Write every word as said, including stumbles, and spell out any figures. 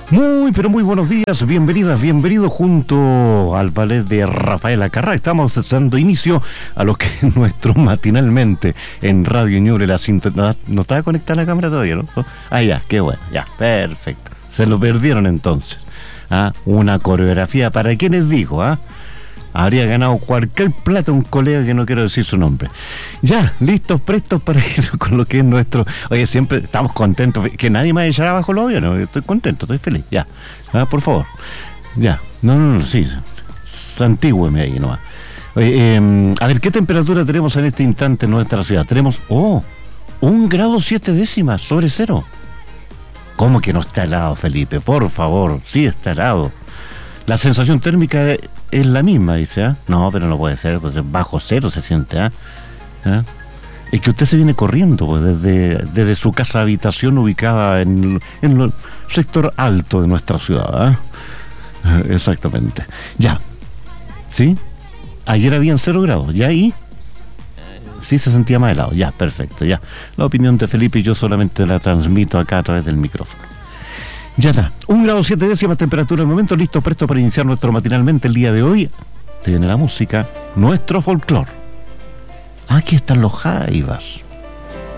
Muy, pero muy buenos días, bienvenidas, bienvenidos junto al ballet de Rafael Acarrá. Estamos dando inicio a lo que es nuestro matinalmente en Radio Ñuble. La sintonía. ¿No estaba conectada la cámara todavía, no? Ah, ya, qué bueno, ya, perfecto. Se lo perdieron entonces. ¿Ah? Una coreografía para quienes dijo, ¿ah? Habría ganado cualquier plata un colega que no quiero decir su nombre. Ya, listos, prestos para ir con lo que es nuestro... Oye, siempre estamos contentos, que nadie más echará abajo los aviones. Estoy contento, estoy feliz, ya. Ah, por favor. Ya, no, no, no, sí. Santígüeme ahí nomás. Oye, eh, a ver, ¿qué temperatura tenemos en este instante en nuestra ciudad? Tenemos, oh, un grado siete décimas sobre cero. ¿Cómo que no está helado, Felipe? Por favor, sí está helado. La sensación térmica es la misma, dice, ¿ah? No, pero no puede ser, pues bajo cero se siente, ¿ah? ¿Ah? Es que usted se viene corriendo pues, desde, desde su casa habitación ubicada en, en el sector alto de nuestra ciudad, ¿ah? Exactamente. Ya, ¿sí? Ayer habían cero grados, ya ahí sí se sentía más helado, ya, perfecto, ya. La opinión de Felipe yo solamente la transmito acá a través del micrófono. Ya está, un grado siete décimas temperatura al momento, listo, presto para iniciar nuestro matinalmente el día de hoy. Tiene la música, nuestro folclore. Aquí están los jaivas.